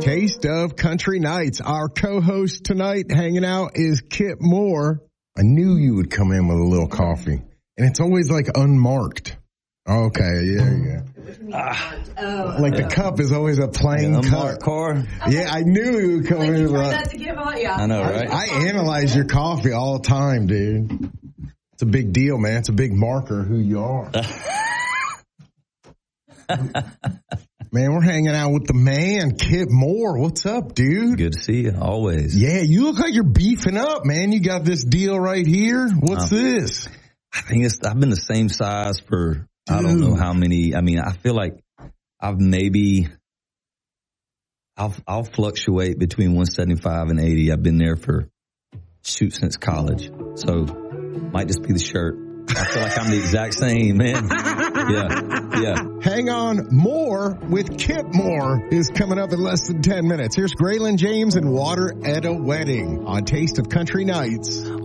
Taste of Country Nights. Our co-host tonight hanging out is Kip Moore. I knew you would come in with a little coffee, and it's always like unmarked. Okay, yeah. Like the cup is always a plain cup. Car. Yeah, I knew you would come in with that to give out, yeah. I know, right? I analyze your coffee all the time, dude. It's a big deal, man. It's a big marker who you are. Man, we're hanging out with the man, Kip Moore. What's up, dude? Good to see you, always. Yeah, you look like you're beefing up, man. You got this deal right here. What's this? I think I've been the same size for, I don't know how many. I mean, I feel like I'll fluctuate between 175 and 80. I've been there since college. So, might just be the shirt. I feel like I'm the exact same, man. Yeah. Hang on. More with Kip Moore is coming up in less than 10 minutes. Here's Graylin James and Water at a Wedding on Taste of Country Nights.